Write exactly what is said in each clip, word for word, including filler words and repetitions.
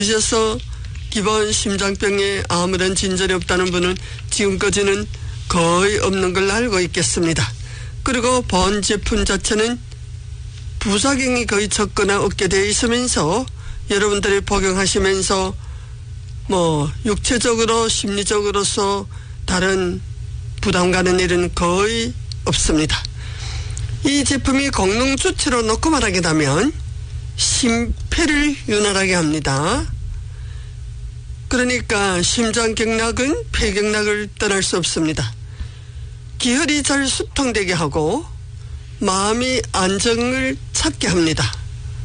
그래서 기본 심장병에 아무런 진전이 없다는 분은 지금까지는 거의 없는 걸로 알고 있겠습니다. 그리고 본 제품 자체는 부작용이 거의 적거나 없게 되어 있으면서 여러분들이 복용하시면서 뭐 육체적으로 심리적으로서 다른 부담 가는 일은 거의 없습니다. 이 제품이功能 주체로 놓고 말하게 되면 심폐를 윤활하게 합니다. 그러니까 심장경락은 폐경락을 떠날 수 없습니다. 기혈이 잘 수통되게 하고 마음이 안정을 찾게 합니다.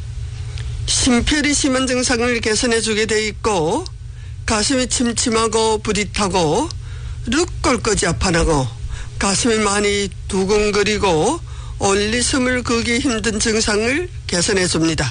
심폐리 심한 증상을 개선해 주게 되어 있고 가슴이 침침하고 부릿하고 륵골까지 아파나고 가슴이 많이 두근거리고 올리 숨을 거기 힘든 증상을 개선해 줍니다.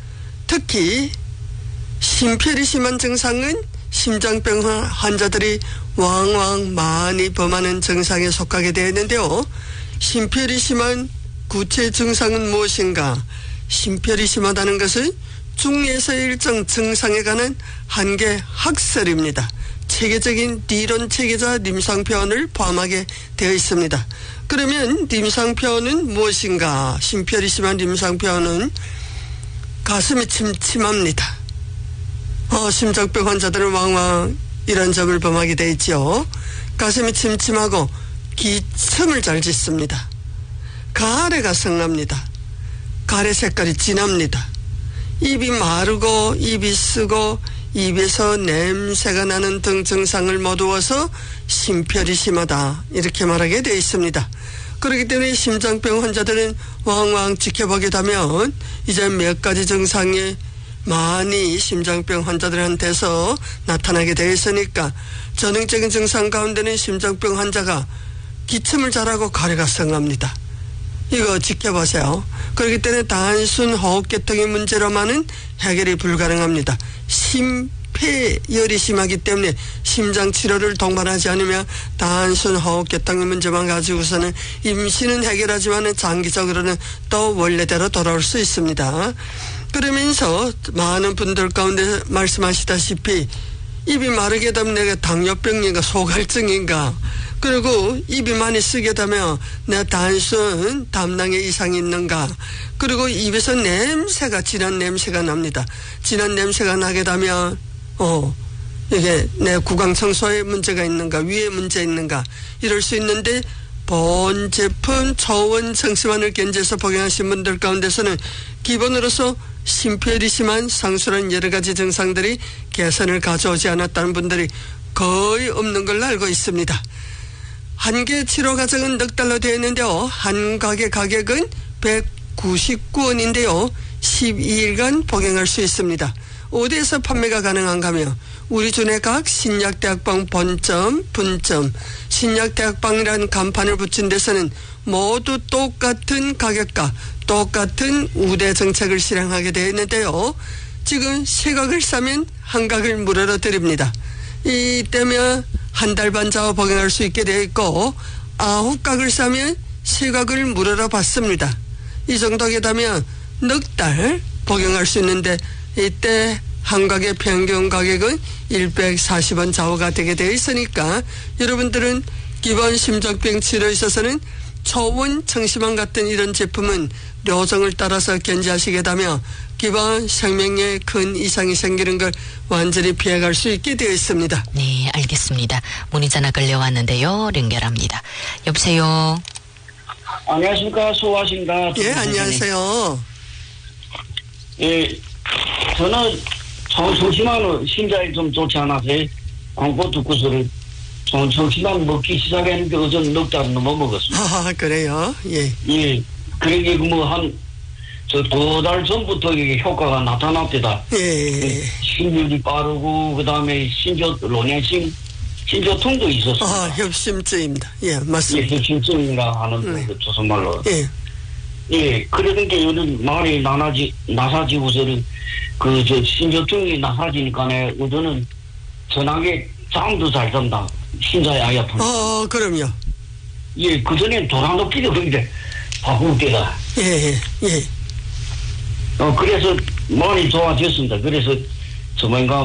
특히 심폐리 심한 증상은 심장병 환자들이 왕왕 많이 범하는 증상에 속하게 되어 있는데요. 심폐리 심한 구체 증상은 무엇인가? 심폐리 심하다는 것은 중에서 일정 증상에 관한 한계 학설입니다. 체계적인理論 체계자 임상표현을 포함하게 되어 있습니다. 그러면 임상표현은 무엇인가? 심폐리 심한 임상표현은 가슴이 침침합니다. 어, 심장병 환자들은 왕왕 이런 점을 범하게 되어 있죠. 가슴이 침침하고 기침을 잘 짓습니다. 가래가 성납니다. 가래 색깔이 진합니다. 입이 마르고 입이 쓰고 입에서 냄새가 나는 등 증상을 모두어서 심폐리 심하다 이렇게 말하게 되어 있습니다. 그렇기 때문에 심장병 환자들은 왕왕 지켜보게 되면 이제 몇 가지 증상이 많이 심장병 환자들한테서 나타나게 되어 있으니까 전형적인 증상 가운데는 심장병 환자가 기침을 잘하고 가래가 성합니다. 이거 지켜보세요. 그렇기 때문에 단순 호흡계통의 문제로만은 해결이 불가능합니다. 심폐열이 심하기 때문에 심장 치료를 동반하지 않으면 단순 호흡계통의 문제만 가지고서는 임시는 해결하지만 장기적으로는 또 원래대로 돌아올 수 있습니다. 그러면서 많은 분들 가운데 말씀하시다시피 입이 마르게 되면 내가 당뇨병인가 소갈증인가 그리고 입이 많이 쓰게 되면 내가 단순 담낭에 이상이 있는가 그리고 입에서 냄새가 진한 냄새가 납니다. 진한 냄새가 나게 되면 어 이게 내 구강청소에 문제가 있는가 위에 문제 있는가 이럴 수 있는데 본 제품 초원 청심환을 견제해서 복용하신 분들 가운데서는 기본으로서 심폐열이 심한 상수란 여러 가지 증상들이 개선을 가져오지 않았다는 분들이 거의 없는 걸로 알고 있습니다. 한 개 치료 과정은 넉 달러 되어 있는데요. 한 가게 가격은 백구십구 원인데요. 십이 일간 복용할 수 있습니다. 어디에서 판매가 가능한가며 우리 주내 각 신약대학방 본점, 분점, 신약대학방이라는 간판을 붙인 데서는 모두 똑같은 가격과 똑같은 우대 정책을 실행하게 되어 있는데요. 지금 세 각을 사면 한 각을 무료로 드립니다. 이 때문에 한 달 반 좌우 복용할 수 있게 되어 있고 아홉 각을 사면 세 각을 무료로 받습니다. 이 정도게 되면 넉 달 복용할 수 있는데 이때 한 각의 평균 가격은 백사십 원 좌우가 되게 되어 있으니까 여러분들은 기본 심장병 치료에 있어서는 초원 청심환 같은 이런 제품은 료정을 따라서 견제하시게 되면 기본 생명에 큰 이상이 생기는 걸 완전히 피해갈 수 있게 되어 있습니다. 네, 알겠습니다. 문의 전화 걸려왔는데요. 연결합니다. 여보세요. 안녕하십니까. 소화신가. 예, 안녕하세요. 예, 저는 청심환은 심장이 좀 좋지 않아서 광고 듣고서는 청심환 먹기 시작했는데 어제 넉 달 넘어 먹었습니다. 아, 그래요? 예. 예. 그러게 뭐 한 저 두 달 전부터 이게 효과가 나타났대다. 예. 심율이 빠르고 그다음에 신조 로네심 신조통도 있었어요. 아, 협심증입니다. 예, 맞습니다. 예, 협심증인가 하는 네. 그 조선말로. 예. 예, 그러던 게 요즘 말이 나나지 나사지고서는 그 저 신조통이 나사지니까네 우선은 전하게 잠도 잘 잔다. 심장이 아예 아픈. 어, 그럼요. 예, 그 전에 도랑높이도 그런데 바꿀 때가. 예, 예, 예. 어, 그래서 많이 좋아졌습니다. 그래서 조만간